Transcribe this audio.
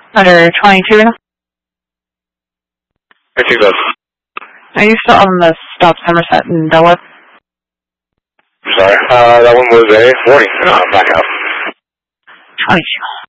Under 22? I think that's... Are you still on the stop Somerset in Dulwich? I'm sorry. That one was a warning. Back up. 22.